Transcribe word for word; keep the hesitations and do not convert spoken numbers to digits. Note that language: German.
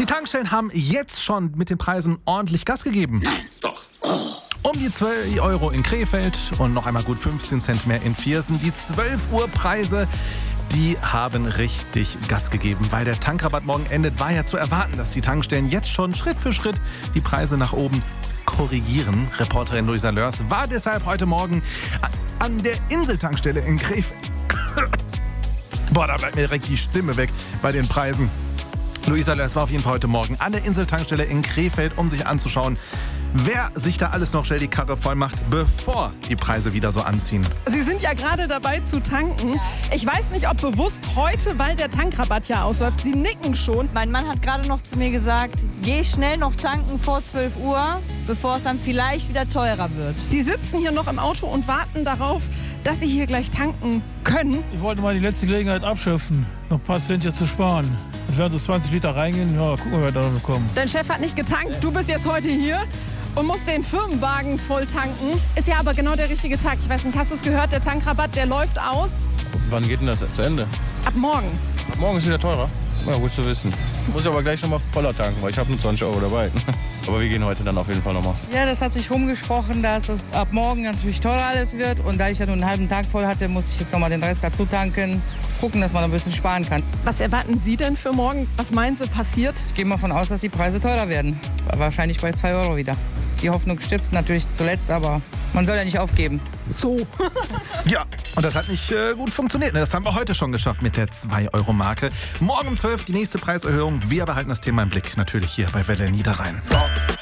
Die Tankstellen haben jetzt schon mit den Preisen ordentlich Gas gegeben. Nein, doch. Um die zwölf Euro in Krefeld und noch einmal gut fünfzehn Cent mehr in Viersen. Die zwölf Uhr Preise, die haben richtig Gas gegeben. Weil der Tankrabatt morgen endet, war ja zu erwarten, dass die Tankstellen jetzt schon Schritt für Schritt die Preise nach oben korrigieren. Reporterin Luisa Lörs war deshalb heute Morgen an der Inseltankstelle in Krefeld. Boah, da bleibt mir direkt die Stimme weg bei den Preisen. Luisa Lörs war auf jeden Fall heute Morgen an der Inseltankstelle in Krefeld, um sich anzuschauen, wer sich da alles noch schnell die Karre voll macht, bevor die Preise wieder so anziehen. Sie sind ja gerade dabei zu tanken. Ich weiß nicht, ob bewusst heute, weil der Tankrabatt ja ausläuft. Sie nicken schon. Mein Mann hat gerade noch zu mir gesagt, geh schnell noch tanken vor zwölf Uhr, bevor es dann vielleicht wieder teurer wird. Sie sitzen hier noch im Auto und warten darauf, dass Sie hier gleich tanken können. Ich wollte mal die letzte Gelegenheit abschöpfen, noch ein paar Cent jetzt zu sparen. Und während so zwanzig Liter reingehen, ja, gucken wir, wer da noch kommen. Dein Chef hat nicht getankt, du bist jetzt heute hier und musst den Firmenwagen voll tanken. Ist ja aber genau der richtige Tag. Ich weiß nicht, hast du es gehört, der Tankrabatt, der läuft aus. Wann geht denn das zu Ende? Ab morgen. Ab morgen ist wieder teurer? Ja, gut zu wissen. Muss ich aber gleich nochmal voller tanken, weil ich habe nur zwanzig Euro dabei. Aber wir gehen heute dann auf jeden Fall nochmal. Ja, das hat sich rumgesprochen, dass es ab morgen natürlich teurer alles wird. Und da ich ja nur einen halben Tag voll hatte, muss ich jetzt nochmal den Rest dazu tanken. Gucken, dass man ein bisschen sparen kann. Was erwarten Sie denn für morgen? Was meinen Sie passiert? Ich gehe mal von aus, dass die Preise teurer werden. Wahrscheinlich bei zwei Euro wieder. Die Hoffnung stirbt natürlich zuletzt, aber man soll ja nicht aufgeben. So. Ja, und das hat nicht äh, gut funktioniert. Ne? Das haben wir heute schon geschafft mit der zwei Euro Marke. Morgen um zwölf die nächste Preiserhöhung. Wir behalten das Thema im Blick. Natürlich hier bei Welle Niederrhein. So.